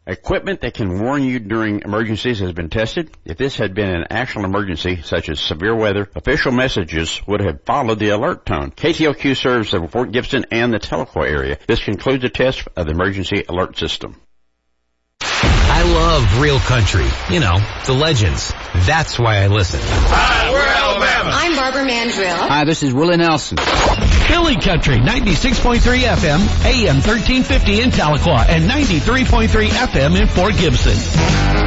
Equipment that can warn you during emergencies has been tested. If this had been an actual emergency, such as severe weather, official messages would have followed the alert tone. KTLQ serves the Fort Gibson and the Tahlequah area. This concludes the test of the emergency alert system. I love real country. You know, the legends. That's why I listen. Hi, we're Alabama. I'm Barbara Mandrill. Hi, this is Willie Nelson. Philly Country, 96.3 FM, AM 1350 in Tahlequah, and 93.3 FM in Fort Gibson.